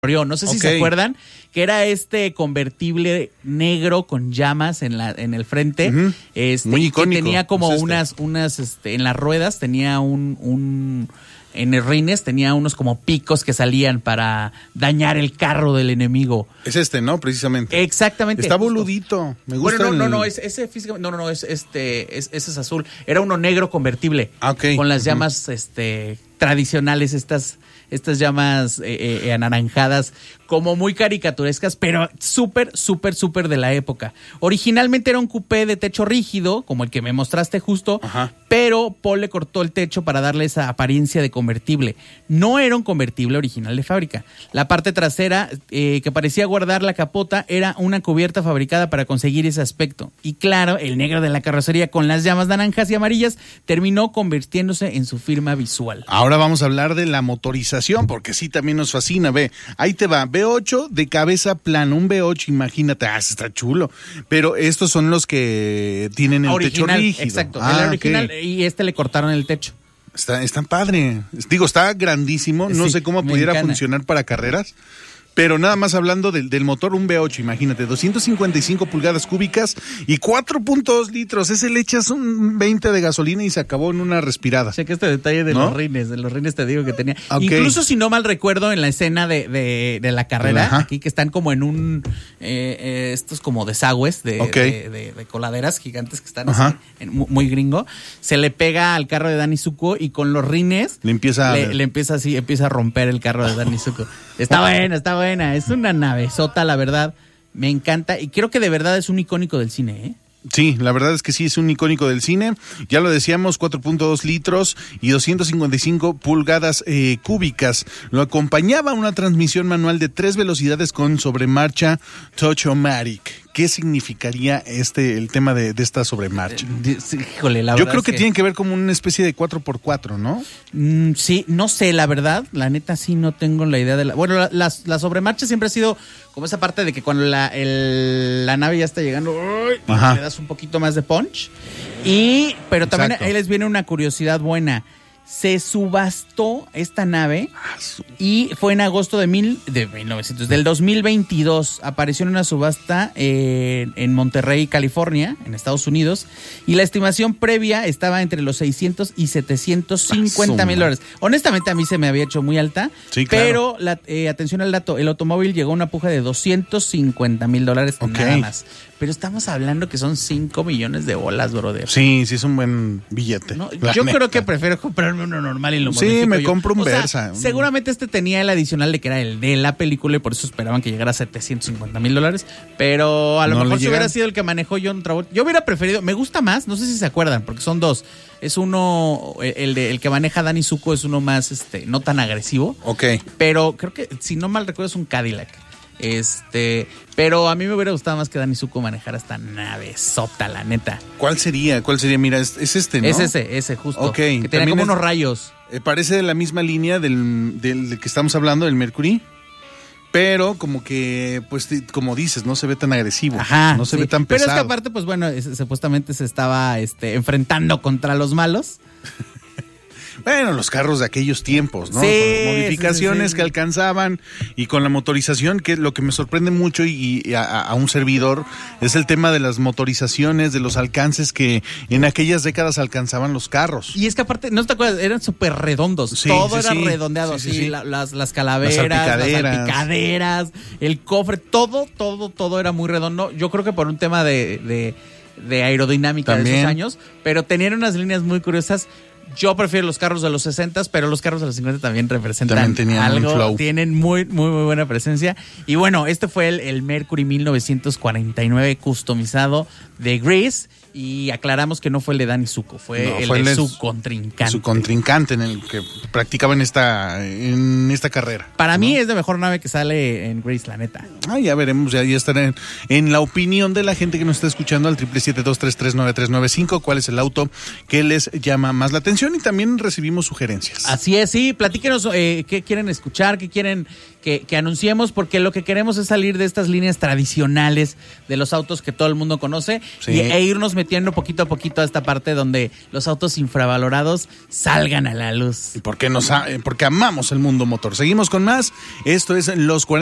No sé si se acuerdan, que era este convertible negro con llamas en el frente. Uh-huh. Muy icónico. Que tenía como unas en las ruedas tenía en el rines tenía unos como picos que salían para dañar el carro del enemigo. Es ¿no? Precisamente. Exactamente. Está boludito. Me gusta. Bueno, no, ese físicamente, no, ese es azul. Era uno negro convertible. Okay. Con las llamas tradicionales, estas llamas anaranjadas, como muy caricaturescas, pero súper de la época. Originalmente era un coupé de techo rígido, como el que me mostraste justo, ajá, pero Paul le cortó el techo para darle esa apariencia de convertible. No era un convertible original de fábrica. La parte trasera, que parecía guardar la capota, era una cubierta fabricada para conseguir ese aspecto. Y claro, el negro de la carrocería con las llamas naranjas y amarillas terminó convirtiéndose en su firma visual. Ahora vamos a hablar de la motorización, porque sí, también nos fascina. Ve, ahí te va, V8 de cabeza plana, un V8, imagínate, está chulo. Pero estos son los que tienen el techo rígido. Exacto, el original, okay. Y le cortaron el techo. Está padre. Digo, está grandísimo, no sé cómo pudiera funcionar para carreras. Pero nada más hablando del motor, un V8, imagínate, 255 pulgadas cúbicas y 4.2 litros. Ese le echas un 20 de gasolina y se acabó en una respirada. Checa este detalle de los rines te digo que tenía. Okay. Incluso si no mal recuerdo, en la escena de la carrera, ajá, aquí que están como en un, estos como desagües de coladeras gigantes que están así, muy gringo, se le pega al carro de Danny Zuko y con los rines le empieza a romper el carro de Danny Zuko. Está buena, es una navezota, la verdad, me encanta y creo que de verdad es un icónico del cine, ¿eh? Sí, la verdad es que sí, es un icónico del cine, ya lo decíamos, 4.2 litros y 255 pulgadas cúbicas. Lo acompañaba una transmisión manual de 3 velocidades con sobremarcha Touch-O-Matic. ¿Qué significaría el tema de esta sobremarcha? Híjole, la verdad. Yo creo que tiene que ver como una especie de 4x4, ¿no? Sí, no sé, la verdad, la neta sí no tengo la idea de la... Bueno, la sobremarcha siempre ha sido como esa parte de que cuando la nave ya está llegando, le das un poquito más de punch. Pero también ahí les viene una curiosidad buena. Se subastó esta nave y fue en agosto del 2022. Apareció en una subasta en Monterrey, California, en Estados Unidos. Y la estimación previa estaba entre los 600 y 750 mil dólares. Honestamente, a mí se me había hecho muy alta. Sí, claro. Pero, atención al dato, el automóvil llegó a una puja de 250 mil dólares nada más. Pero estamos hablando que son 5 millones de bolas, brother. Sí, es un buen billete. ¿No? Yo creo que prefiero comprarme uno normal y lo modifico. Sí, me compro un Versa. Seguramente tenía el adicional de que era el de la película y por eso esperaban que llegara a 750 mil dólares. Pero a lo mejor si hubiera sido el que manejó John Travolta. Yo hubiera preferido, me gusta más, no sé si se acuerdan, porque son dos. Es uno, el que maneja Danny Zuko es uno más, no tan agresivo. Ok. Pero creo que, si no mal recuerdo, es un Cadillac. Pero a mí me hubiera gustado más que Danny Zuko manejara esta nave sota, la neta. ¿Cuál sería? Mira, es ¿no? Es ese justo. Ok. Que tenía como unos rayos. Parece de la misma línea del que estamos hablando, del Mercury. Pero como que, pues, como dices, no se ve tan agresivo. Ajá, no se ve tan pesado. Pero es que aparte, pues bueno, supuestamente se estaba enfrentando contra los malos. Bueno, los carros de aquellos tiempos, ¿no? Sí, con modificaciones que alcanzaban y con la motorización, que lo que me sorprende mucho y a un servidor es el tema de las motorizaciones, de los alcances que en aquellas décadas alcanzaban los carros. Y es que aparte, ¿no te acuerdas? Eran súper redondos. Sí, todo era redondeado, así. Las calaveras, las salpicaderas, el cofre, todo era muy redondo. Yo creo que por un tema de aerodinámica también, de esos años, pero tenían unas líneas muy curiosas. Yo prefiero los carros de los 60, pero los carros de los 50 también representan algo, tienen muy buena presencia. Y bueno, este fue el Mercury 1949 customizado de Grease. Y aclaramos que no fue el de Danny Zuko, fue el de su contrincante. Su contrincante en el que practicaba en esta carrera. Para mí es de mejor nave que sale en Grease, la neta. Ya veremos, ya estará en la opinión de la gente que nos está escuchando al 777-233-9395. ¿Cuál es el auto que les llama más la atención? Y también recibimos sugerencias. Así es, sí, platíquenos qué quieren escuchar, qué quieren que anunciemos, porque lo que queremos es salir de estas líneas tradicionales de los autos que todo el mundo conoce e irnos metiendo poquito a poquito a esta parte donde los autos infravalorados salgan a la luz. Porque amamos el mundo motor. Seguimos con más. Esto es Los 40.